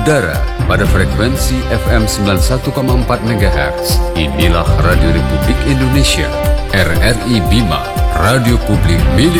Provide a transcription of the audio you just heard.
mengudara pada frekuensi FM 91,4 MHz. Inilah Radio Republik Indonesia, RRI Bima, radio publik milik